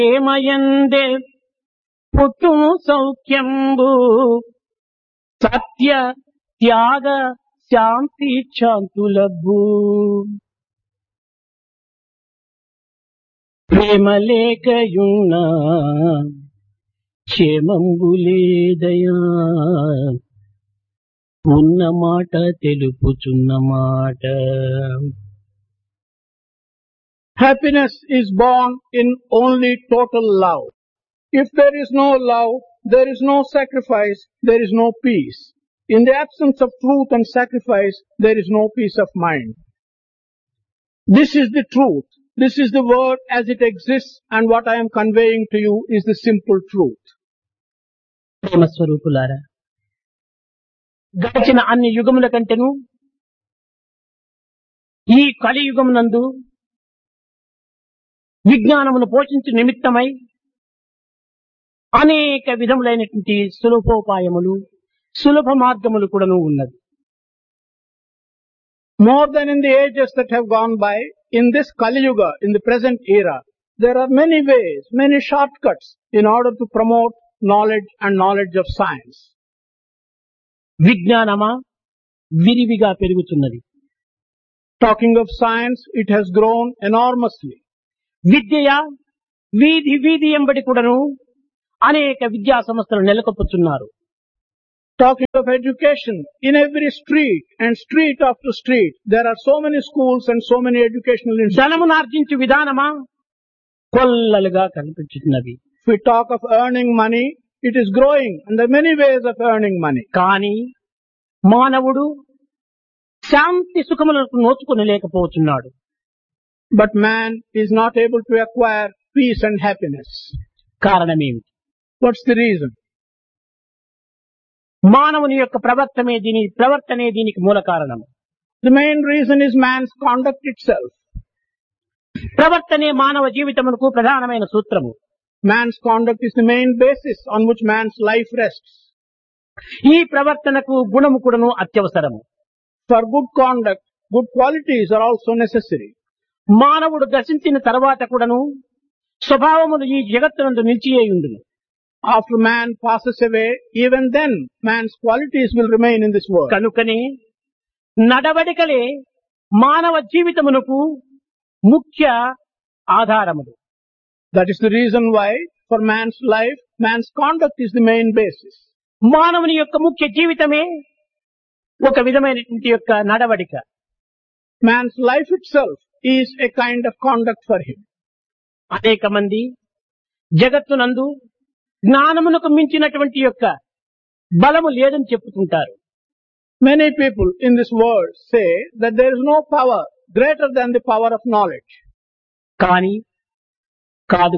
ప్రేమయందే పుట్టును సౌఖ్యంబు సత్య త్యాగ శాంతి శాంతులబ్బు. ప్రేమ లేకయున్నా క్షేమంబు లేదయా, ఉన్న మాట తెలుపుచున్న మాట. Happiness is born in only total love. If there is no love, there is no sacrifice, there is no peace. In the absence of truth and sacrifice, there is no peace of mind. This is the truth. This is the word as it exists, and what I am conveying to you is the simple truth. ప్రేమ స్వరూపులారా, గడిచిన అన్ని యుగముల కంటేను ఈ కలియుగమునందు విజ్ఞానమును పోషించు నిమిత్తమై అనేక విధములైనటువంటి సులభోపాయములు, సులభ మార్గములు కూడాను ఉన్నది. More than in the ages that have gone by, in this Kali Yuga, in the present era, there are many ways, many shortcuts in order to promote knowledge and knowledge of science. విజ్ఞానమా విరివిగా పెరుగుతున్నది. Talking of science, it has grown enormously. విద్య వీధి వీధి ఎంబడి కూడాను అనేక విద్యా సంస్థలు నెలకొల్పుతున్నారు. Talking of education, in every street and street after street, there are so many schools and so many educational institutions. ధనమునార్జించు విధానమా కొల్లలుగా కనిపించుతున్నది. If we talk of earning money, it is growing, and there are many ways of earning money. కానీ మానవుడు శాంతి సుఖములకు నోచుకొని లేకపోతున్నాడు. But man is not able to acquire peace and happiness. కారణమేమిటి? What's the reason? మానవుని యొక్క ప్రవర్తనే దీనికి మూల కారణం. The main reason is man's conduct itself. ప్రవర్తనే మానవ జీవితమునకు ప్రధానమైన సూత్రము. Man's conduct is the main basis on which man's life rests. ఈ ప్రవర్తనకు గుణము కూడాను అత్యవసరము. For good conduct, good qualities are also necessary. మానవుడు దశించిన తర్వాత కూడాను స్వభావములు ఈ జగత్తునందు నిలిచియేయుండును. After man passes away, even then man's qualities will remain in this world. కనుకనే నడవడికలే మానవ జీవితమునకు ముఖ్య ఆధారములు. That is the reason why for man's life, man's conduct is the main basis. మానవుని యొక్క ముఖ్య జీవితమే ఒక విధమైనటువంటి యొక్క నడవడిక. Man's life itself is a kind of conduct for him. అనేక మంది జగత్తునందు జ్ఞానమునకు మించినటువంటి యొక్క బలము లేదని చెప్పుకుంటారు. Many people in this world say that there is no power greater than the power of knowledge. కానీ కాదు.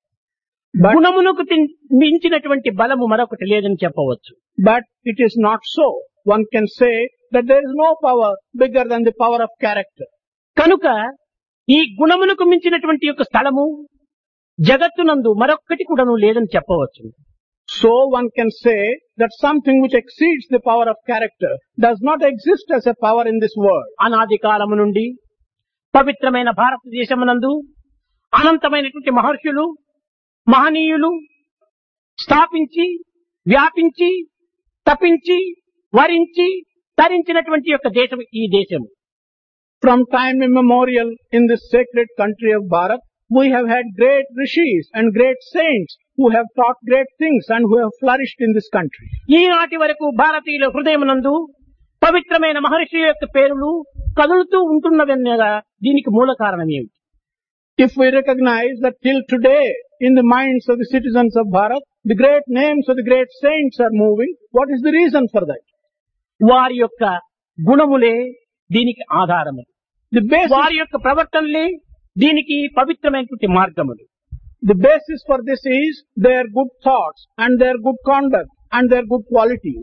గుణమునకు మించినటువంటి బలము మరొకటి లేదని చెప్పవచ్చు. But it is not so. One can say that there is no power bigger than the power of character. కనుక ఈ గుణమునకు మించినటువంటి యొక్క స్థలము జగత్తునందు మరొక్కటి కూడాను లేదని చెప్పవచ్చు. So one can say that something which exceeds the power of character does not exist as a power in this world. అనాది కాలము నుండి పవిత్రమైన భారతదేశమునందు అనంతమైనటువంటి మహర్షులు, మహనీయులు స్థాపించి, వ్యాపించి, తపించి, వరించి, తరించినటువంటి యొక్క దేశం ఈ దేశం. From time immemorial in this sacred country of Bharat, we have had great rishis and great saints who have taught great things and who have flourished in this country. ఈనాటి వరకు భారతీయుల హృదయమునందు పవిత్రమైన మహర్షి యొక్క పేరులు కదులుతూ ఉంటున్నవన్నగా దీనికి మూల కారణం ఏమిటి? If we recognize that till today in the minds of the citizens of Bharat, the great names of the great saints are moving, what is the reason for that? వారి యొక్క గుణములే దీనికి ఆధారము. వారి యొక్క ప్రవర్తనలే దీనికి పవిత్రమైనటువంటి మార్గములు. The basis for this is their good thoughts and their good conduct and their good qualities.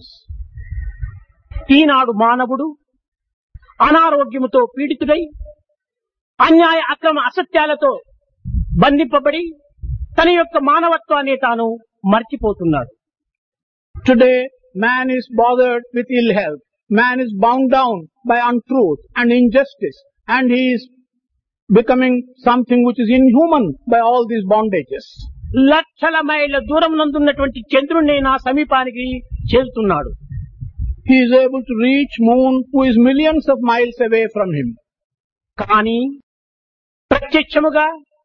ఈనాడు మానవుడు అనారోగ్యముతో పీడితుడై అన్యాయ అక్రమ అసత్యాలతో బంధింపబడి తన యొక్క మానవత్వాన్ని తాను మర్చిపోతున్నాడు. Today man is bothered with ill health. Man is bound down by untruth and injustice, and he is becoming something which is inhuman by all these bondages. లక్షల మైళ్ళ దూరం నందున్నటువంటి చంద్రుణ్ణి నా సమీపానికి చేరుతున్నాడు. He is able to reach moon who is millions of miles away from him. కానీ ప్రత్యక్షముగా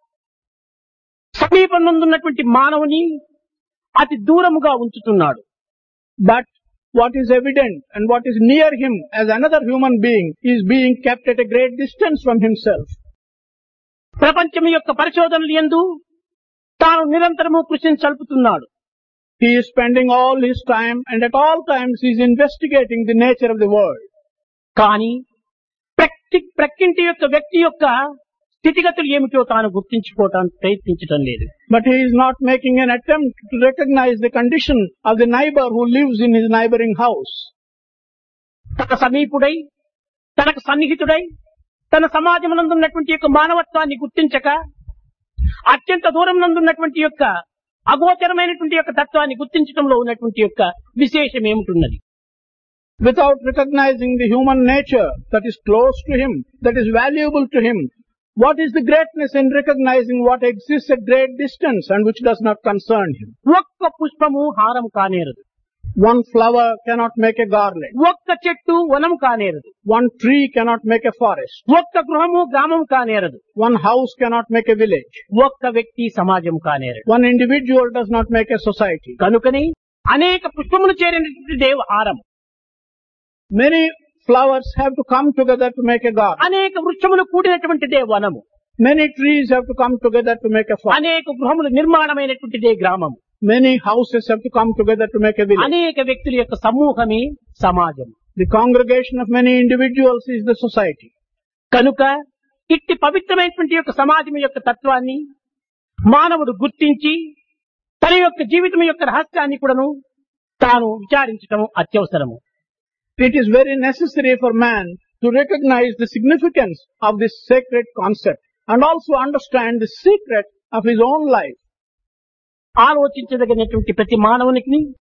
సమీపం నందున్నటువంటి మానవుని అతి దూరముగా ఉంచుతున్నాడు. But what is evident and what is near him as another human being is being kept at a great distance from himself. ప్రపంచం యొక్క పరిశోధనలు యందు తాను నిరంతరము కృషిని సల్పుతున్నాడు. He is spending all his time and at all times he is investigating the nature of the world. కానీ ప్రక్కింటి యొక్క వ్యక్తి యొక్క స్థితిగతులు ఏమిటో తాను గుర్తించుకోవటానికి ప్రయత్నించడం లేదు. But he is not making an attempt to recognize the condition of the neighbor who lives in his neighboring house. తన సమీపుడై, తనకు సన్నిహితుడై, తన సమాజం నందున్నటువంటి యొక్క మానవత్వాన్ని గుర్తించక అత్యంత దూరం నందున్నటువంటి యొక్క అగోచరమైనటువంటి యొక్క తత్వాన్ని గుర్తించడంలో ఉన్నటువంటి యొక్క విశేషం ఏమిటున్నది? Without recognizing the human nature that is close to him, that is valuable to him, what is the greatness in recognizing what exists at great distance and which does not concern him? ఒక్క పుష్పము హారం కానేరదు. One flower cannot make a garland. ఒక్క చెట్టు వనం కానేరదు. One tree cannot make a forest. ఒక్క గృహము గ్రామం కానేరదు. One house cannot make a village. ఒక్క వ్యక్తి సమాజం కానేరదు. One individual does not make a society. కనుకని అనేక పుష్పములు చేరినటువంటి దేవ హారం, Many flowers have to come together to make a garden. అనేక వృక్షములు కూడినటువంటిదే వనము, Many trees have to come together to make a forest. అనేక గృహములు నిర్మాణమైనటువంటిదే గ్రామము, Many houses have to come together to make a village. అనేక వ్యక్తుల యొక్క సమూహమే సమాజం. The congregation of many individuals is the society. కనుక ఇట్టి పవిత్రమైనటువంటి యొక్క సమాజం యొక్క తత్వాన్ని మానవుడు గుర్తించి తన యొక్క జీవితం యొక్క రహస్యాన్ని కూడాను తాను విచారించడం అత్యవసరము. It is very necessary for man to recognize the significance of this sacred concept and also understand the secret of his own life. ఆలోచించదగినటువంటి ప్రతి మానవునికి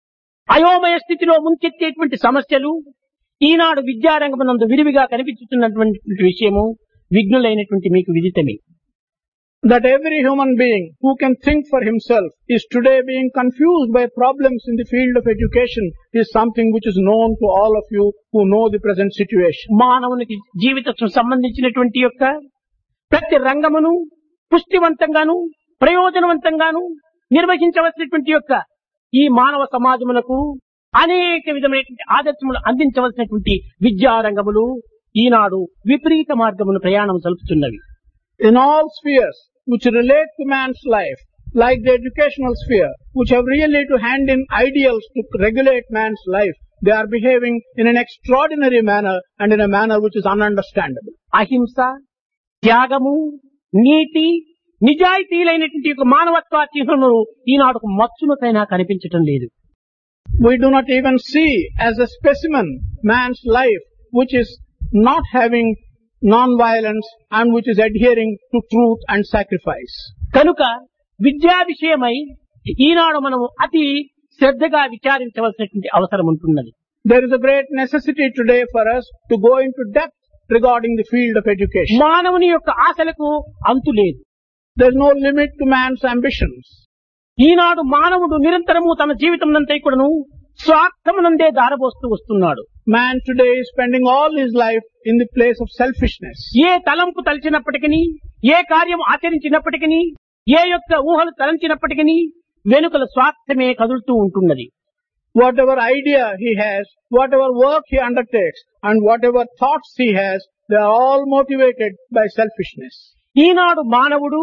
అయోమయ స్థితిలో ముంచెత్తేటువంటి సమస్యలు ఈనాడు విద్యారంగమునందు విరివిగా కనిపించుతున్నటువంటి విషయము విఘ్నులైనటువంటి మీకు విదితమే. That every human being who can think for himself is today being confused by problems in the field of education is something which is known to all of you who know the present situation. మానవునికి జీవితం సంబంధించినటువంటి యొక్క ప్రతి రంగమును పుష్టివంతంగాను ప్రయోజనవంతంగాను నిర్వహించవలసినటువంటి యొక్క ఈ మానవ సమాజములకు అనేక విధమైనటువంటి ఆదర్శములు అందించవలసినటువంటి విద్యారంగములు ఈనాడు విపరీత మార్గమును ప్రయాణం సలుపుతున్నవి. In all spheres which relate to man's life, like the educational sphere, which have really to hand in ideals to regulate man's life, they are behaving in an extraordinary manner and in a manner which is ununderstandable. అహింస, త్యాగము, నీతి, నిజాయితీలైనటువంటి యొక్క మానవత్వ చిహ్నములు ఈనాడు మచ్చునకైనా కనిపించటం లేదు. We do not even see as a specimen man's life which is not having non-violence and which is adhering to truth and sacrifice. కనుక విద్యా విషయమై ఈనాడు మనము అతి శ్రద్ధగా విచారించవలసినటువంటి అవసరం ఉంటున్నది. There is a great necessity today for us to go into depth regarding the field of education. మానవుని యొక్క ఆశలకు అంతు లేదు. There is no limit to man's ambitions. ఈనాడు మానవుడు నిరంతరము తన జీవితం నంతా కూడాను స్వార్థమునందే దారబోస్తూ వస్తున్నాడు. Man today is spending all his life in the place of selfishness. ఏ తలంపు తలచినప్పటికీ, ఏ కార్యం ఆచరించినప్పటికీ, ఏ యొక్క ఊహలు తలంచినప్పటికీ వెనుకల స్వార్థమే కదులుతూ ఉంటున్నది. Whatever idea he has, whatever work he undertakes, and whatever thoughts he has, they are all motivated by selfishness. ఈనాడు మానవుడు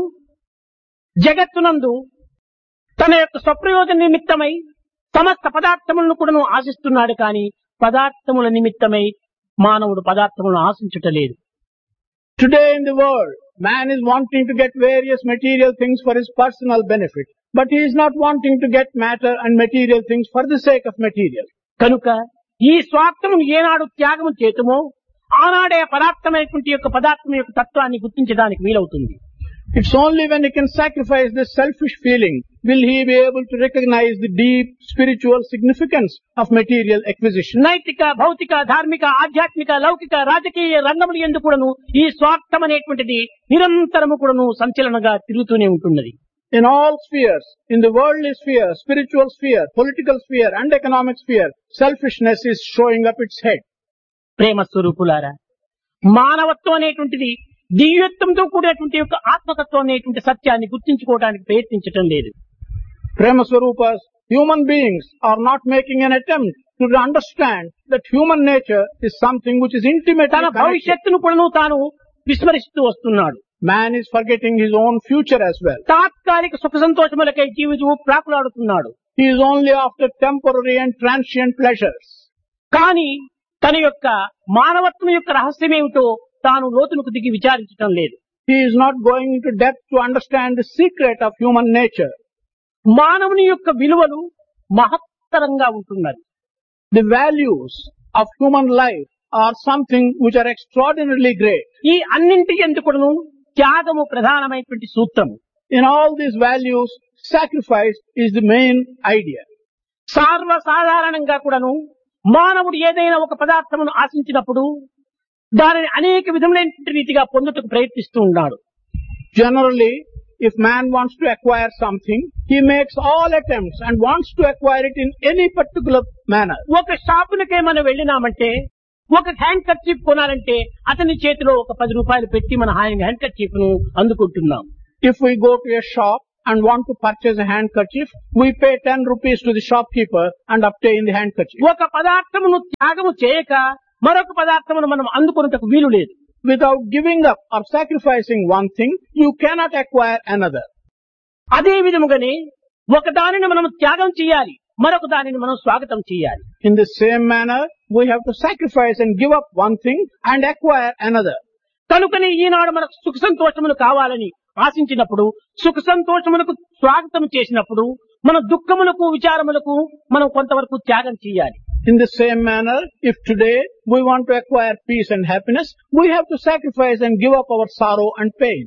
జగత్తునందు తన యొక్క స్వప్రయోజన నిమిత్తమై సమస్త పదార్థములను కూడా ఆశిస్తున్నాడు, కానీ పదార్థముల నిమిత్తమై మానవుడు పదార్థములను ఆశించుటలేదు. Today in the world, man is wanting to get various material things for his personal benefit, but he is not wanting to get matter and material things for the sake of material. కనుక ఈ స్వార్థమును ఏనాడు త్యాగము చేతుమో ఆనాడే పదార్థమైనటువంటి యొక్క పదార్థం యొక్క తత్వాన్ని గుర్తించడానికి వీలవుతుంది. It's only when he can sacrifice this selfish feeling will he be able to recognize the deep spiritual significance of material acquisition. నైతిక, భౌతిక, ధార్మిక, ఆధ్యాత్మిక, లౌకిక, రాజకీయ రంగములు యందు కూడాను ఈ స్వార్థం అనేటువంటిది నిరంతరము కూడాను సంచలనంగా తిరుగుతూనే ఉంటున్నది. In all spheres, in the worldly sphere, spiritual sphere, political sphere and economic sphere, selfishness is showing up its head. ప్రేమ స్వరూపులారా, మానవత్వం అనేటువంటిది దివ్యత్వంతో కూడినటువంటి యొక్క ఆత్మతత్వం అనేటువంటి సత్యాన్ని గుర్తించుకోవడానికి ప్రయత్నించటం లేదు. Prema Swarupas, human beings are not making an attempt to understand that human nature is something which is intimately తన connected. భవిష్యత్తును కూడాను తాను విస్మరిస్తూ వస్తున్నాడు. Man is forgetting his own future as well. తాత్కాలిక సుఖ సంతోషములకై జీవితము ప్రాకులాడుతున్నాడు. He is only after temporary and transient pleasures. కానీ తన యొక్క మానవత్వం యొక్క రహస్యమేమిటో తాను లోతులకు దిగి విచారించటం లేదు. He is not going into depth to understand the secret of human nature. మానవుని యొక్క విలువలు మహత్తరంగా ఉంటున్నది. The values of human life are something which are extraordinarily great. ఈ అన్నింటి ఎందుకును త్యాగము ప్రధానమైనటువంటి సూత్రము. In all these values, sacrifice is the main idea. సర్వసాధారణంగా కూడాను మానవుడు ఏదైనా ఒక పదార్థమును ఆశించినప్పుడు దానిని అనేక విధములైన రీతిగా పొందుటకు ప్రయత్నిస్తూ ఉన్నాడు. Generally, if man wants to acquire something, he makes all attempts and wants to acquire it in any particular manner. ఒక షాపులకే మనం వెళ్ళినామంటే, ఒక హ్యాండ్ కర్చీఫ్ కొనాలంటే అతని చేతిలో ఒక 10 రూపాయలు పెట్టి మన హ్యాండ్ కర్చీఫ్ ను అందుకుంటున్నాం. If we go to a shop and want to purchase a handkerchief, we pay 10 rupees to the shopkeeper and obtain the handkerchief. ఒక పదార్థమును త్యాగము చేయక మరొక పదార్థమును మనం అందుకొనుటకు వీలు లేదు. Without giving up or sacrificing one thing, you cannot acquire another. అదే విధముగానే ఒక దానిని మనం త్యాగం చేయాలి, మరొక దానిని మనం స్వాగతం చేయాలి. In the same manner, we have to sacrifice and give up one thing and acquire another. కనుకనే ఈనాడు మనకు సుఖ సంతోషములు కావాలని ఆశించినప్పుడు, సుఖ సంతోషములకు స్వాగతం చేసినప్పుడు మన దుఃఖములకు, విచారములకు మనం కొంతవరకు త్యాగం చేయాలి. In the same manner, if today we want to acquire peace and happiness, we have to sacrifice and give up our sorrow and pain.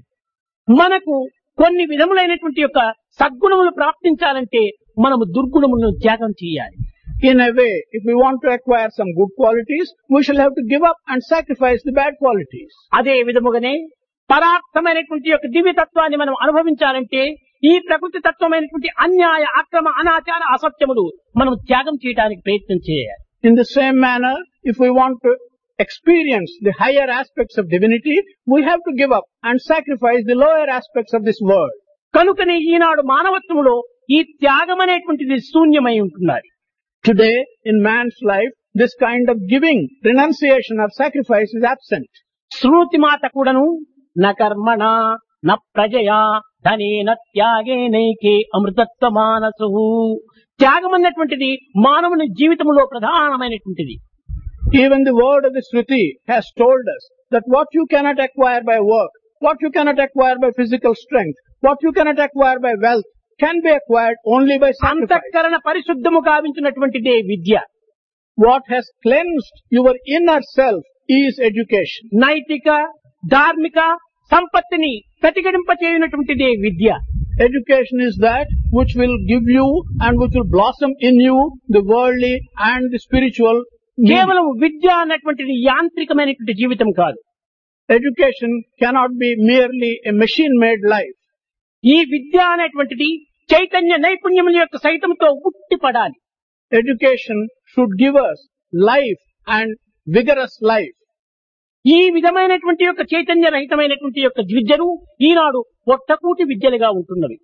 మనకు కొన్ని విధములైనటువంటి యొక్క సద్గుణములు ప్రాప్తించాలంటే మనము దుర్గుణములను త్యాగం చేయాలి. In a way, if we want to acquire some good qualities, we shall have to give up and sacrifice the bad qualities. అదే విధముగానే పరార్థమైనటువంటి యొక్క దివ్యతత్వాన్ని మనం అనుభవించాలంటే ఈ ప్రకృతి తత్వమైనటువంటి అన్యాయ, అక్రమ, అనాచార, అసత్యములు మనం త్యాగం చేయడానికి ప్రయత్నం చేయాలి. In the same manner, if we want to experience the higher aspects of divinity, we have to give up and sacrifice the lower aspects of this world. కనుకనే ఈనాడు మానవత్వములో ఈ త్యాగం అనేటువంటిది శూన్యమై ఉంటున్నది. Today, in man's life, this kind of giving, renunciation or sacrifice is absent. శృతి మాత కూడాను న కర్మణ న ప్రజయా ధనేన త్యాగేనైకే అమృతత్వ మానసు. త్యాగం అన్నటువంటిది మానవుని జీవితంలో ప్రధానమైనటువంటిది. Even the word of the Shruti has told us that what you cannot acquire by work, what you cannot acquire by physical strength, what you cannot acquire by wealth, can be acquired only by sacrifice. అంతఃకరణ పరిశుద్ధము గావించినటువంటిదే విద్య. What has cleansed your inner self is education. నైతిక, ధార్మిక సంపత్తిని ప్రతిఘటింపచేయునటువంటిదే విద్య. Education is that which will give you and which will blossom in you the worldly and the spiritual. కేవలం విద్య అన్నటువంటిది యాంత్రికమైనటువంటి జీవితం కాదు. Education cannot be merely a machine-made life. ఈ విద్య అనేటువంటిది చైతన్య నైపుణ్యముల యొక్క సైతంతో ఉట్టిపడాలి. Education should give us life and vigorous life. ఈ విధమైనటువంటి యొక్క చైతన్య రహితమైనటువంటి యొక్క విద్యలు ఈనాడు పొట్టకూటి విద్యలుగా ఉంటున్నవి.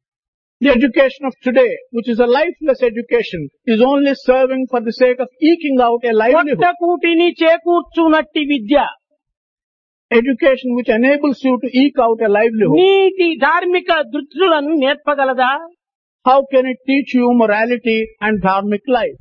The education of today, which is a lifeless education, is only serving for the sake of eking out a livelihood. పొట్టకూటిని చేకూర్చునట్టి Vidya, Education which enables you to eke out a livelihood. నీతి ధార్మిక దృష్టులను నేర్పగలదా? How can it teach you morality and dharmic life?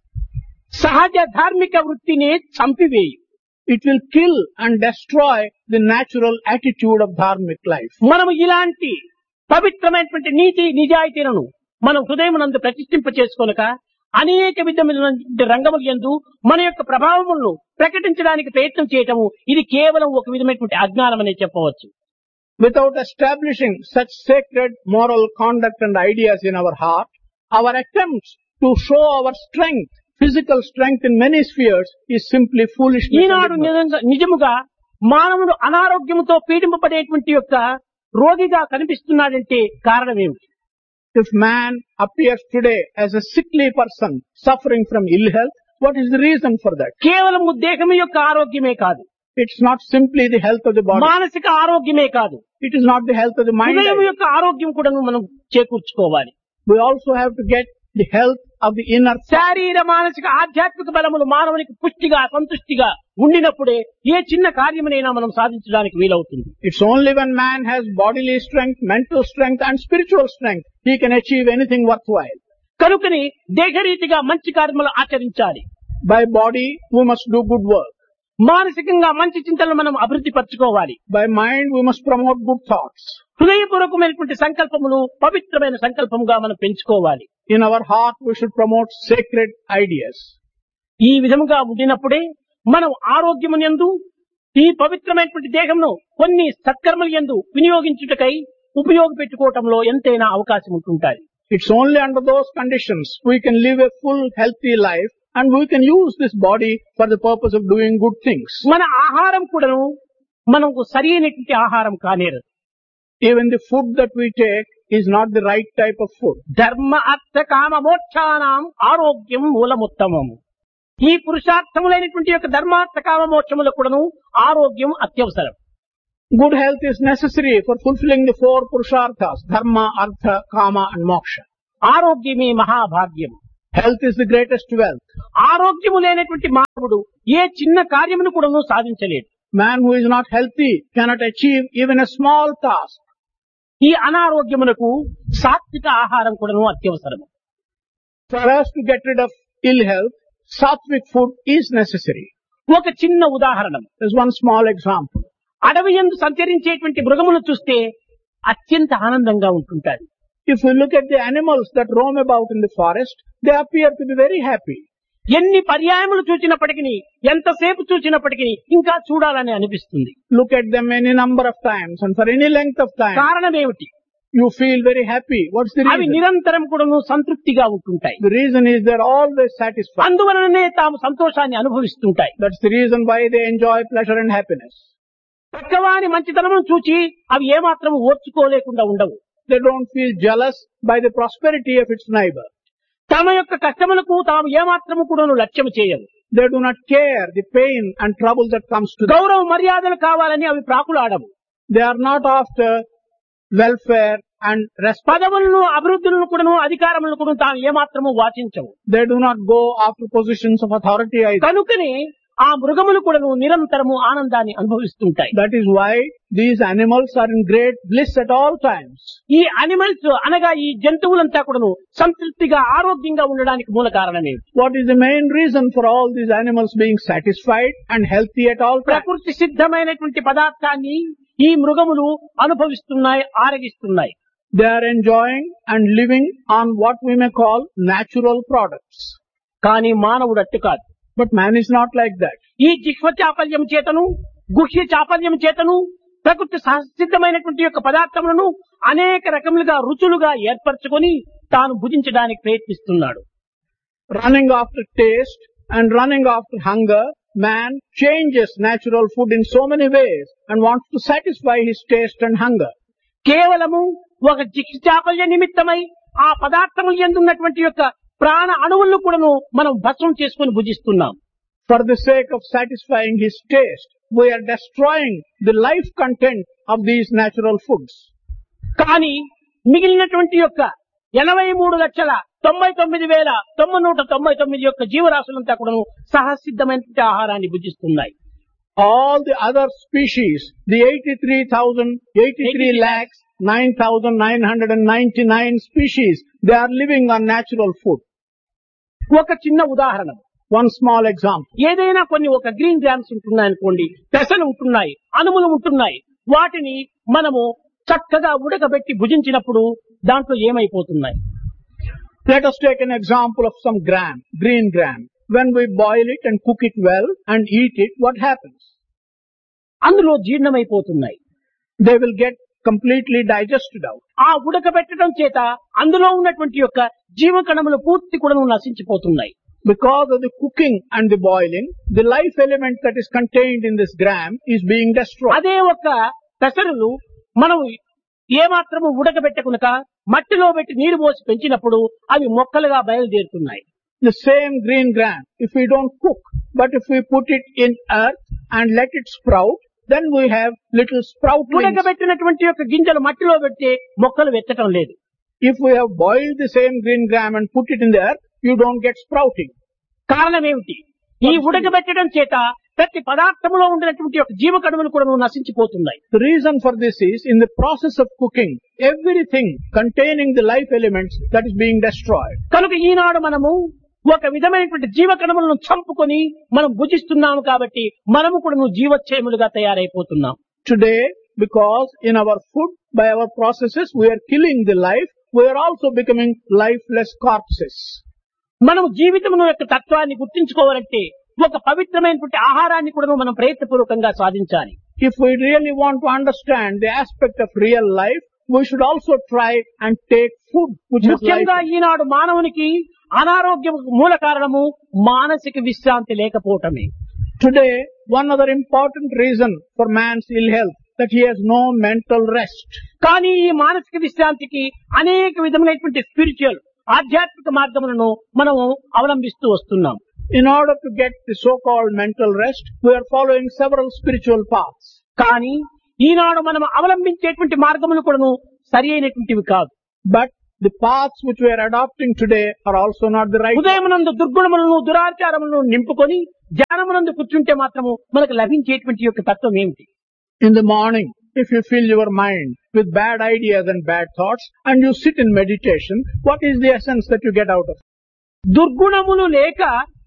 సహజ ధార్మిక వృత్తిని చంపివేయి. It will kill and destroy the natural attitude of dharmic life. మనము ఇలాంటి పవిత్రమైనటువంటి నీతి నిజాయితీలను మనం హృదయమునందు ప్రతిష్ఠింప చేసుకొనక అనేక విధమైనటువంటి రంగముల యందు మన యొక్క ప్రభావములను ప్రకటించడానికి ప్రయత్నం చేయటము ఇది కేవలం ఒక విధమైనటువంటి అజ్ఞానం అనే చెప్పవచ్చు. Without establishing such sacred moral conduct and ideas in our heart, our attempts to show our strength, physical strength in many spheres is simply foolishness. ఈనాడు నిజముగా మానవుడు అనారోగ్యంతో పీడింపబడేటువంటి యొక్క రోగిగా కనిపిస్తున్నాడంటే కారణం ఏమిటి? If man appears today as a sickly person suffering from ill health, what is the reason for that? కేవలం దేహం యొక్క ఆరోగ్యమే కాదు, It's not simply the health of the body. మానసిక ఆరోగ్యమే కాదు, It is not the health of the mind. హృదయం యొక్క ఆరోగ్యం కూడా మనం చేకూర్చుకోవాలి. We also have to get the health of the inner self. శారీర మానసిక ఆధ్యాత్మిక బలములు మానవునికి పుష్టిగా సంతుష్టిగా ఉండినప్పుడే ఏ చిన్న కార్యమునైనా మనం సాధించడానికి వీలవుతుంది. It's only when man has bodily strength, mental strength and spiritual strength he can achieve anything worthwhile. కనుకని దేహరీతిగా మంచి కార్యములు ఆచరించాలి. By body we must do good work. మానసికంగా మంచి చింతనలు మనం అభివృద్ధి పరచుకోవాలి. By mind we must promote good thoughts. హృదయపూర్వకమైనటువంటి సంకల్పములు పవిత్రమైన సంకల్పముగా మనం పెంచుకోవాలి. In our heart we should promote sacred ideas. ఈ విధముగా ఉండినప్పుడే మనం ఆరోగ్యమునందు ఈ పవిత్రమైనటువంటి దేహమును కొన్ని సత్కర్మల యందు వినియోగించుటకై ఉపయోగపెట్టుకోవటంలో ఎంతైనా అవకాశం ఉంటుంటాయి. It's only under those conditions we can live a full healthy life and we can use this body for the purpose of doing good things. మన ఆహారం కూడాను మనకు సరైనటువంటి ఆహారం కానేరదు. Even the food that we take is not the right type of food. ధర్మ అర్థ కామ మోక్షానాం ఆరోగ్యం మూలముత్తమము. ఈ పురుషార్థములైనటువంటి యొక్క ధర్మార్థ కామ మోక్షములకు కూడాను ఆరోగ్యం అత్యవసరం. Good health is necessary for fulfilling the four purusharthas, dharma, artha, kama and moksha. ఆరోగ్యమే మహాభాగ్యం. Health is the greatest wealth. ఆరోగ్యము లేనటువంటి మానవుడు ఏ చిన్న కార్యమును కూడాను సాధించలేడు. Man who is not healthy cannot achieve even a small task. ఈ అనారోగ్యమునకు సాత్విక ఆహారం కూడాను అత్యవసరం. For us to get rid of ill health, sattvic food is necessary. ఒక చిన్న ఉదాహరణ, There's one small example. అడవి యందు సంచరించేటువంటి మృగమును చూస్తే అత్యంత ఆనందంగా ఉంటుంటారు. If we look at the animals that roam about in the forest, they appear to be very happy. ఎన్ని పర్యాయములు చూచినప్పటికీ ఎంతసేపు చూచినప్పటికీ ఇంకా చూడాలని అనిపిస్తుంది. Look at them any number of times and for any length of time. కారణం ఏమిటి? You feel very happy. What's the అవి reason? నిరంతరం కూడాను సంతృప్తిగా ఉంటుంటాయి. The reason is they're always satisfied. అందువలననే తాము సంతోషాన్ని అనుభవిస్తుంటాయి. That's the reason why they enjoy pleasure and happiness. పక్కవాని మంచితనమును చూచి అవి ఏమాత్రం ఓర్చుకోలేకుండా ఉండవు. They don't feel jealous by the prosperity of its neighbor. తమ యొక్క కష్టములకు తాము ఏమాత్రము కూడాను లక్ష్యము చేయవు. They do not care the pain and trouble that comes to them. గౌరవ మర్యాదలు కావాలని అవి ప్రాకులాడవు. They are not after welfare and respect. పదవులను అభివృద్ధులను కూడాను అధికారములను కూడా తాము ఏమాత్రము వాచించవు. They do not go after positions of authority either. కనుకనే ఆ మృగములు కూడాను నిరంతరము ఆనందాన్ని అనుభవిస్తుంటాయి. That is why these animals are in great bliss at all times. ఈ అనిమల్స్ అనగా ఈ జంతువులంతా కూడాను సంతృప్తిగా ఆరోగ్యంగా ఉండడానికి మూల కారణమే. What is the main reason for all these animals being satisfied and healthy at all times? ప్రకృతి సిద్ధమైనటువంటి పదార్థాన్ని ఈ మృగములు అనుభవిస్తున్నాయి, ఆరగిస్తున్నాయి. They are enjoying and living on what we may call natural products. కానీ మానవుడు అట్టు కాదు. But man is not like that. ఈ జిహ్వ చాపల్యం చేతను గుహ్య చాపల్యం చేతను ప్రకృతి సహసిద్ధమైనటువంటి యొక్క పదార్థములను అనేక రకములుగా రుచులుగా ఏర్పరచుకొని తాను భుజించడానికి ప్రయత్నిస్తున్నాడు. Running after taste and running after hunger, man changes natural food in so many ways and wants to satisfy his taste and hunger. కేవలము ఒక జిహ్వ చాపల్య నిమిత్తమై ఆ పదార్థములు ఎందున్నటువంటి యొక్క ప్రాణ అణువులను కూడాను మనం భస్మం చేసుకుని భుజిస్తున్నాం. For the sake of satisfying his taste, we are destroying the life content of these natural foods. కానీ మిగిలినటువంటి యొక్క 83,99,999 యొక్క జీవరాశులంతా కూడాను సహసిద్ధమైనటువంటి ఆహారాన్ని భుజిస్తున్నాయి. All the other species, the 83,999 species, they are living on natural food. ఒక చిన్న ఉదాహరణ, One small example. ఏదైనా కొన్ని ఒక గ్రీన్ గ్రామ్స్ ఉంటున్నాయనుకోండి, పెసలు ఉంటున్నాయి, అనుములు ఉంటున్నాయి. వాటిని మనము చక్కగా ఉడకబెట్టి భుజించినప్పుడు దాంట్లో ఏమైపోతున్నాయి? Let us take an example of some gram, green gram. When we boil it and cook it well and eat it, what happens? అందులో జీర్ణమైపోతున్నాయి. They will get completely digested out. ఆ ఉడకబెట్టడం చేత అందులో ఉన్నటువంటి యొక్క జీవకణములు పూర్తి కూడా నశించిపోతున్నాయి. Because of the cooking and the boiling, the life element that is contained in this gram is being destroyed. అదే ఒక పెసరులు మనం ఏమాత్రము ఉడకబెట్టకునక మట్టిలో పెట్టి నీరు పోసి పెంచినప్పుడు అవి మొక్కలుగా బయలుదేరుతున్నాయి. The same green gram, if we don't cook, but if we put it in earth and let it sprout, then we have little sproutlings. ఉడకబెట్టినటువంటి యొక్క గింజలు మట్టిలో పెడితే మొక్కలు వెచ్చటం లేదు. If we have boiled the same green gram and put it in the earth, you don't get sprouting. కారణం ఏమిటి? ఈ ఉడకబెట్టడం చేత ప్రతి పదార్థంలో ఉండినటువంటి యొక్క జీవకణములు కూడా నశించిపోతున్నాయి. The reason for this is, in the process of cooking, everything containing the life elements that is being destroyed. కనుక ఈనాడు మనము ఒక విధమైనటువంటి జీవకణములను చంపుకొని మనం భుజిస్తున్నాము కాబట్టి మనము కూడా జీవోచ్ఛేములుగా తయారైపోతున్నాం. Today, because in our food, by our processes, we are killing the life, we are also becoming lifeless corpses. మనం జీవితమును యొక్క తత్వాన్ని గుర్తించుకోవాలంటే ఒక పవిత్రమైనటువంటి ఆహారాన్ని కూడా మనం ప్రయత్నపూర్వకంగా సాధించాలి. If we really want to understand the aspect of real life, we should also try and take food which has life. ముఖ్యంగా ఈనాడు మానవునికి అనారోగ్యం మూల కారణము మానసిక విశ్రాంతి లేకపోవటమే. Today, one other important reason for man's ill health, that he has no mental rest. కానీ ఈ మానసిక విశ్రాంతికి అనేక విధమైనటువంటి స్పిరిచువల్ ఆధ్యాత్మిక మార్గములను మనము అవలంబిస్తూ వస్తున్నాం. In order to get the so-called mental rest, we are following several spiritual paths. కానీ ఈనాడు మనం అవలంబించేటువంటి మార్గములు కూడా సరి అయినటువంటివి కాదు. But the paths which we are adopting today are also not the right. ఉదయమునందు దుర్గుణములను దురాచారములను నింపుకొని ధ్యానమునందు కూర్చుంటే మాత్రము మనకు లభించేటువంటి యొక్క తత్వం ఏమిటి? In the morning, if you fill your mind with bad ideas and bad thoughts and you sit in meditation, what is the essence that you get out of it? దుర్గుణములు లేక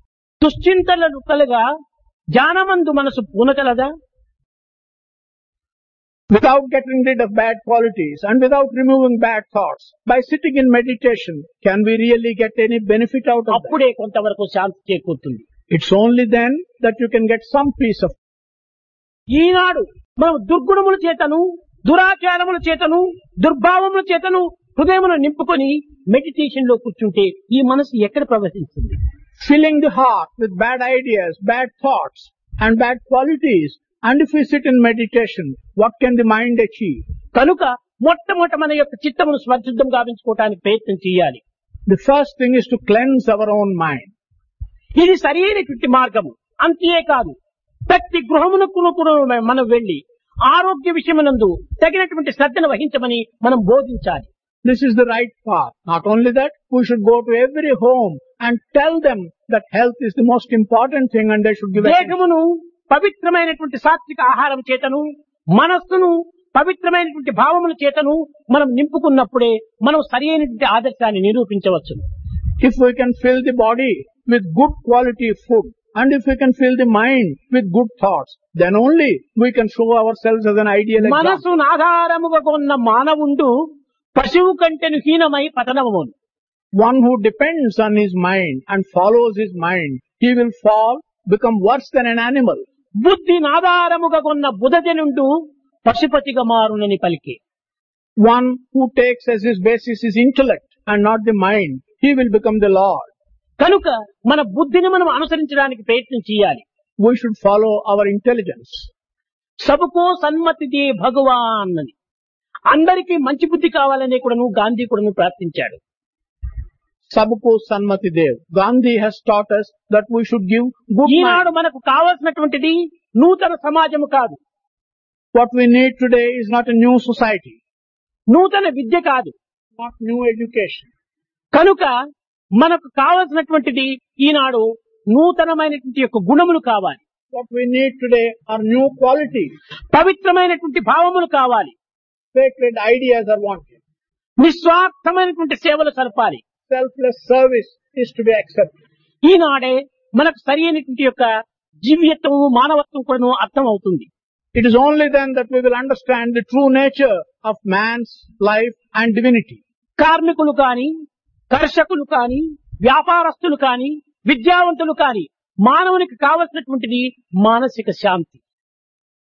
దుశ్చింతలు కలగా ధ్యానమందు మనసు పూనకలదా? Without getting rid of bad qualities and without removing bad thoughts, by sitting in meditation, can we really get any benefit out of that? అప్పుడే కొంతవరకు శాంతి చేకూరుతుంది. It's only then that you can get some peace of. ఈనాడు మనం దుర్గుణముల చేతను దురాచారముల చేతను దుర్భావముల చేతను హృదయమును నింపుకొని meditation లో కూర్చుంటే ఈ మనసు ఎక్కడ ప్రవేశిస్తుంది? Filling the heart with bad ideas, bad thoughts and bad qualities, and if we sit in meditation, what can the mind achieve? కనుక మొట్టమొదట మన యొక్క చిత్తమును స్వచ్ఛుద్ధం గావించుకోవడానికి ప్రయత్నం చేయాలి. The first thing is to cleanse our own mind. ఇది సరి అయినటువంటి మార్గము. అంతేకాదు ప్రతి గృహమునకు కూడా మనం వెళ్లి ఆరోగ్య విషయమునందు తగినటువంటి శ్రద్ధను వహించమని మనం బోధించాలి. This is the right path. Not only that, we should go to every home and tell them that health is the most important thing and they should give attention. దేహమును పవిత్రమైనటువంటి సాత్విక ఆహారం చేతను మనస్సును పవిత్రమైనటువంటి భావముల చేతను మనం నింపుకున్నప్పుడే మనం సరి అయినటువంటి ఆదర్శాన్ని నిరూపించవచ్చు. If we can fill the body with good quality food and if we can fill the mind with good thoughts, then only we can show ourselves as an ideal example. మనసును ఆధారముగా ఉన్న మానవుండు పశువు కంటెను హీనమై పతనమును. One who depends on his mind and follows his mind, he will fall, become worse than an animal. బుద్ధిని ఆధారముగా ఉన్న బుధజనుండు పశుపతిగా మారునని పలికే. One who takes as his basis his intellect and not the mind, he will become the Lord. కనుక మన బుద్ధిని మనం అనుసరించడానికి ప్రయత్నం చేయాలి. We should follow our intelligence. సబకో సన్మతి they భగవాన్ అని అందరికీ మంచి బుద్ధి కావాలనే కూడాను గాంధీ కూడాను ప్రార్థించాడు. Sabko Sanmati Dev. Gandhi has taught us that we should give good Eenadu mind. మనకు కావాల్సినటువంటిది నూతన సమాజము కాదు, What we need today is not a new society, నూతన విద్య కాదు. not new education. కనుక మనకు కావాల్సినటువంటిది ఈనాడు నూతనమైనటువంటి యొక్క గుణములు కావాలి, What we need today are new qualities. పవిత్రమైనటువంటి భావములు కావాలి, Sacred ideas are wanted. నిస్వార్థమైనటువంటి సేవలు సరపాలి. Selfless service is to be accepted. ఈనాడే మనకు సరి అయినటువంటి యొక్క జీవ్యత్వము మానవత్వం కూడా అర్థం అవుతుంది. It is only then that we will understand the true nature of man's life and divinity. కార్మికులు కాని, కర్షకులు కాని, వ్యాపారస్తులు కాని, విద్యావంతులు కాని మానవునికి కావలసినటువంటిది మానసిక శాంతి.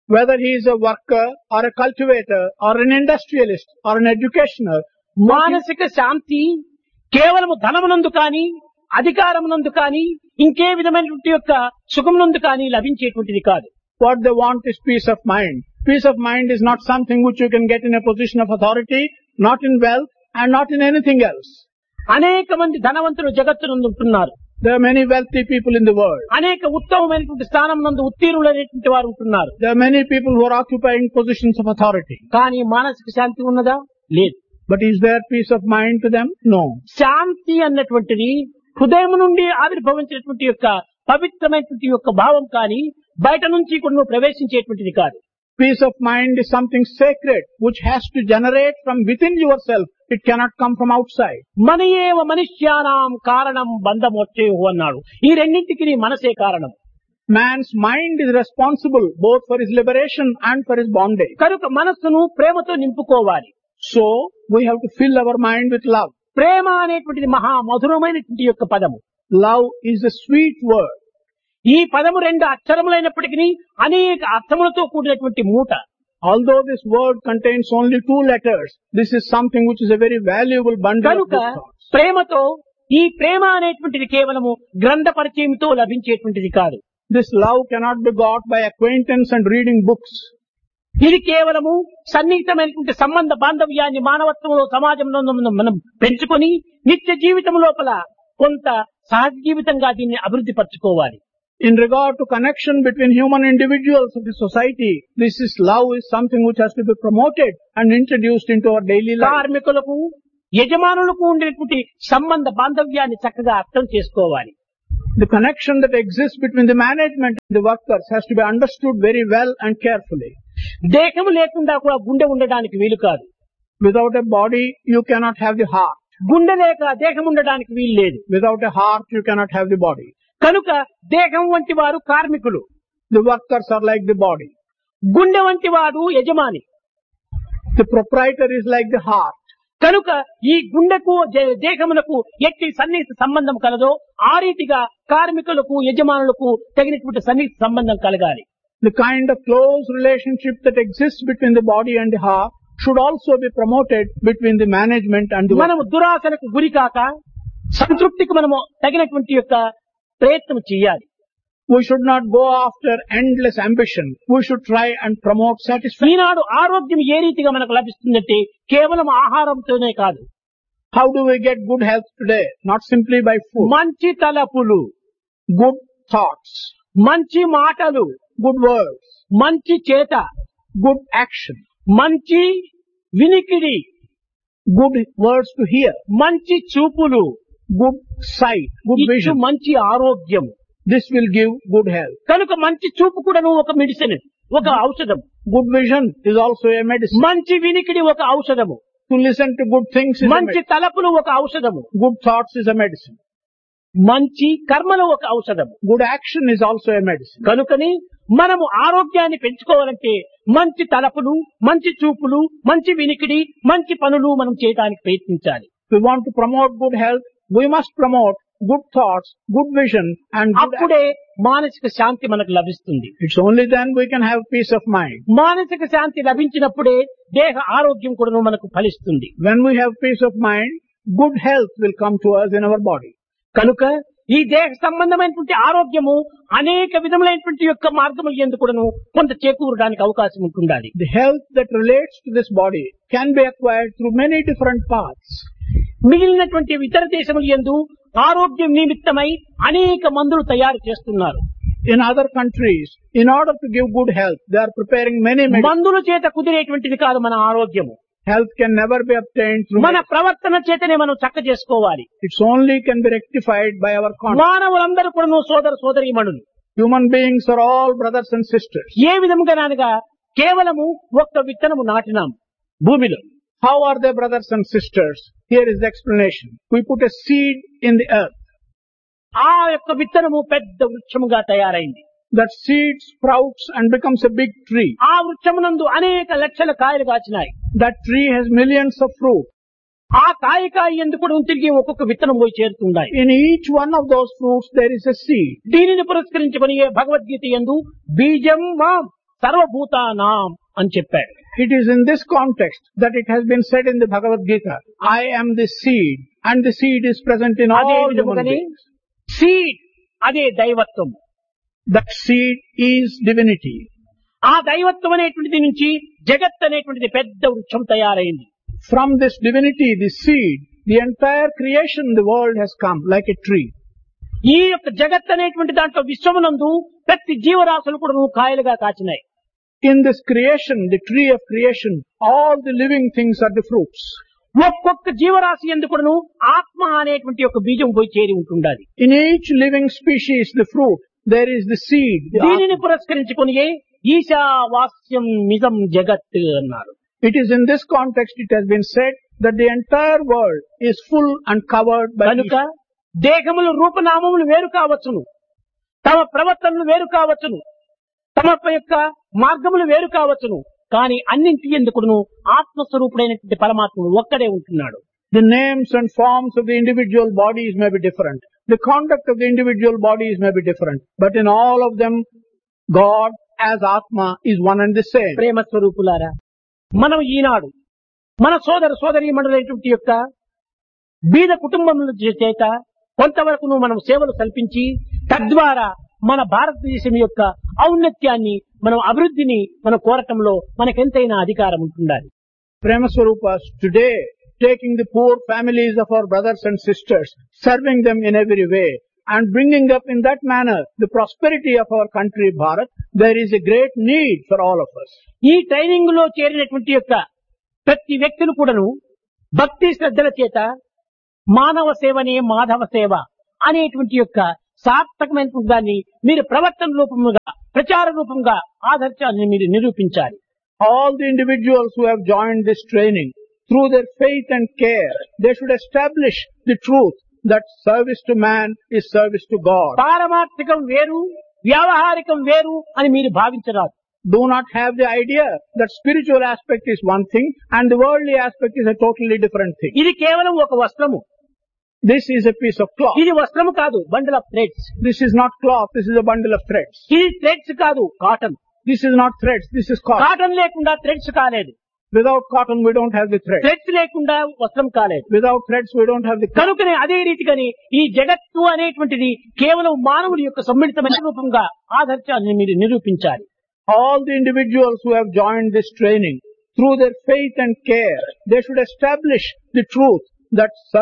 whether he is a worker or a cultivator or an industrialist or an educationer, మానసిక శాంతి కేవలము ధనమునందు కానీ అధికారమునందు కానీ ఇంకే విధమైనటువంటి యొక్క సుఖమునందు కానీ లభించేటువంటిది కాదు. what they want is peace of mind. Peace of mind is not something which you can get in a position of authority, not in wealth and not in anything else. అనేక మంది ధనవంతులు జగత్తునందు ఉంటున్నారు. There are many wealthy people in the world. అనేక ఉత్తమమైనటువంటి స్థానం నందు ఉత్తీర్ణులైనటువంటి వారు ఉంటున్నారు. There are many people who are occupying positions of authority. కానీ మానసిక శాంతి ఉన్నదా? లేదు. But is there peace of mind to them? No. శాంతి అన్నటువంటిది హృదయం నుండి ఆవిర్భవించినటువంటి యొక్క పవిత్రమైనటువంటి యొక్క భావం కానీ బయట నుంచి కూడా ప్రవేశించేటువంటిది కాదు. Peace of mind is something sacred which has to generate from within yourself. It cannot come from outside. మనయేవ మనుష్యానాం కారణం బంధమోక్షేహు అన్నాడు. ఈ రెండింటికి మనసే కారణం. Man's mind is responsible both for his liberation and for his bondage. కనుక మనస్సును ప్రేమతో నింపుకోవాలి. So, we have to fill our mind with love. ప్రేమ అనేటువంటిది మహా మధురమైనటువంటి యొక్క పదము. Love is a sweet word. ఈ పదము రెండు అక్షరములైనప్పటికీ అనేక అర్థములతో కూడినటువంటి మూట. Although this word contains only 2 letters, this is something which is a very valuable bundle of కనుక good thoughts. ప్రేమతో ఈ ప్రేమ అనేటువంటిది కేవలము గ్రంథ పరిచయంతో లభించేటువంటిది కాదు. This love cannot be got by acquaintance and reading books. ఇది కేవలము సన్నిహితమైనటువంటి సంబంధ బాంధవ్యాన్ని మానవత్వంలో సమాజంలో మనం పెంచుకొని నిత్య జీవితం లోపల కొంత సహజ జీవితంగా దీన్ని అభివృద్ధి పరచుకోవాలి. In regard to connection between human individuals of the society, love is something which has to be promoted and introduced into our daily life. కార్మికులకు యజమానులకు ఉండేటువంటి సంబంధ బాంధవ్యాన్ని చక్కగా అర్థం చేసుకోవాలి. The connection that exists between the management and the workers has to be understood very well and carefully. దేహము లేకుండా కూడా గుండె ఉండడానికి వీలు కాదు. Without a body, you cannot have the heart. గుండె లేక దేహం ఉండడానికి వీలు లేదు. Without a heart, you cannot have the body. కనుక దేహం వంటి వారు కార్మికులు. The workers are like the body. గుండె వంటి వాడు యజమాని. The proprietor is like the heart. కనుక ఈ గుండెకు దేహమునకు ఎట్టి సన్నిహిత సంబంధం కలదో ఆ రీతిగా కార్మికులకు యజమానులకు తగినటువంటి సన్నిహిత సంబంధం కలగాలి. The kind of close relationship that exists between the body and the heart should also be promoted between the management and the మనము దురాశలకు గురి కాక సంతృప్తికి మనము తగినటువంటి యొక్క ప్రయత్నం చేయాలి. We should not go after endless ambition. We should try and promote satisfaction. ఈనాడు ఆరోగ్యం ఏ రీతిగా మనకు లభిస్తుందంటే కేవలం ఆహారంతోనే కాదు. How do we get good health today? Not simply by food. మంచి తలపులు, Good thoughts, మంచి మాటలు, good words, మంచి చేత, good action, మంచి వినికిడి, good words to hear, మంచి చూపులు, good sight, good ఇచ్చు vision. మంచి ఆరోగ్యం. This will give good health. కనుక మంచి చూపు కూడాను ఒక మెడిసిన్, ఒక ఔషధం. Good vision is also a medicine. మంచి వినికిడి ఒక ఔషధము. To listen to good things is a మంచి medicine. తలపులు ఒక ఔషధము. Good thoughts is a medicine. మంచి కర్మలు ఒక ఔషధము. Good action is also a medicine. కనుకని మనము ఆరోగ్యాన్ని పెంచుకోవాలంటే మంచి తలపులు, మంచి చూపులు, మంచి వినికిడి, మంచి పనులు మనం చేయడానికి ప్రయత్నించాలి. If we want to promote good health, we must promote good thoughts, good vision and good అప్పుడే మానసిక శాంతి మనకు లభిస్తుంది. It's only then we can have peace of mind. మానసిక శాంతి లభించినప్పుడే దేహ ఆరోగ్యం కూడా మనకు ఫలిస్తుంది. When we have peace of mind, good health will come to us in our body. కనుక ఈ దేహ సంబంధమైనటువంటి ఆరోగ్యము అనేక విధములైనటువంటి యొక్క మార్గములు యందు కూడాను కొంత చేకూరడానికి అవకాశం ఉంటుండాలి. The health that relates to this body can be acquired through many different paths. మిగిలినటువంటి ఇతర దేశముల యందు ఆరోగ్యం నిమిత్తమై అనేక మందులు తయారు చేస్తున్నారు. In other countries, in order to give good health, they are preparing many medicines. మందుల చేత కుదిరేటువంటిది కాదు మన ఆరోగ్యము. Health can never be obtained through మన medicine. ప్రవర్తన చేతనే మనం చక్క చేసుకోవాలి. It's only can be rectified by our conduct. మానవులందరూ కూడా సోదర సోదరీమణులు. Human beings are all brothers and sisters. ఏ విధముగానగా కేవలము ఒక్క విత్తనము నాటినాం భూమిలో. How are they brothers and sisters? Here is the explanation. We put a seed in the earth. ఆ యొక్క విత్తనము పెద్ద వృక్షముగా తయారైంది. That seed sprouts and becomes a big tree. ఆ వృక్షమునందు అనేక లక్షల కాయలు కాచినాయి. That tree has millions of fruit. ఆ కాయ ఎందుకు తిరిగి ఒక్కొక్క విత్తనం పోయి చేరుతున్నాయి. In each one of those fruits there is a seed. దీనిని పురస్కరించుకొని భగవద్గీత యందు బీజం మాం సర్వభూతానాం అని చెప్పాడు. It is in this context that it has been said in the Bhagavad Gita, I am the seed, and the seed is present in అదే all human విధముగానే beings. సీడ్ అదే దైవత్వం. That seed is divinity. ఆ దైవత్వం అనేటువంటిది నుంచి జగత్ అనేటువంటిది పెద్ద వృక్షం తయారైంది. From this divinity, the seed, the entire creation, the world has come like a tree. ఈ యొక్క జగత్ అనేటువంటి దాంట్లో విశ్వమునందు ప్రతి జీవరాశులు కూడా కాయలుగా కాచినాయి. In this creation, the tree of creation, all the living things are the fruits. ఒక్కొక్క జీవరాశి ఎందుకును ఆత్మ అనేటువంటి ఒక బీజం పోయి చేరి ఉంటుండాలి. In each living species, the fruit, there is the seed. The దీనిని పురస్కరించుకొని ఈశావాస్యం నిజం జగత్ అన్నారు. It is in this context it has been said that the entire world is full and covered by కనుక దేహములు రూపనామములు వేరు కావచ్చును, తమ ప్రవర్తనలు వేరు కావచ్చును, తమ యొక్క మార్గములు వేరు కావచ్చును, కానీ అన్నింటి ఎందుకును ఆత్మస్వరూపుడైనటువంటి పరమాత్ముడు ఒక్కడే ఉంటున్నాడు. The names and forms of the individual bodies may be different. The conduct of the individual bodies may be different. But in all of them, God as Atma is one and the same. ప్రేమ స్వరూపులారా, మనం ఈనాడు మన సోదరీ మండలైనటువంటి యొక్క బీద కుటుంబముల చేత కొంతవరకు మనం సేవలు కల్పించి తద్వారా మన భారతదేశం యొక్క ఔన్నత్యాన్ని మనం అభివృద్ధిని మనం కోరటంలో మనకెంతైనా అధికారం ఉంటుండాలి. Prema Swarupas, today, taking the poor families of our brothers and sisters, serving them in every way, and bringing up in that manner the prosperity of our country, Bharat, there is a great need for all of us. ఈ training లో చేరినటువంటి యొక్క ప్రతి వ్యక్తులు కూడాను భక్తి శ్రద్ధల చేత మానవ సేవనే మాధవ సేవ అనేటువంటి యొక్క సార్థకమైనటువంటి దాన్ని మీరు ప్రవర్తన రూపముగా ప్రచార రూపంగా ఆదర్శాన్ని మీరు నిరూపించాలి. All the individuals who have joined this training, through their faith and care, they should establish the truth that service to man is service to God. పారమార్థికం వేరు, వ్యావహారికం వేరు అని మీరు భావించరాదు. Do not have the idea that spiritual aspect is one thing and the worldly aspect is a totally different thing. ఇది కేవలం ఒక వస్త్రము. This is a piece of cloth. ఇది వస్త్రము కాదు, bundle of threads. This is not cloth, this is a bundle of threads. ఇది threads కాదు, cotton. This is not threads, this is cotton. Cotton లేకుండా థ్రెడ్స్ కాలేదు, Without cotton we don't have the thread. Threads లేకుండా వస్త్రం కాలేదు. Without threads we don't have the cloth. కనుకనే అదే రీతిగాని ఈ జగత్తు అనేటువంటిది కేవలం మానవుడి యొక్క సమ్మిళితమైన రూపంగా ఆదర్శాన్ని మీరు నిరూపించాలి. All the individuals who have joined this training, through their faith and care, they should establish the truth that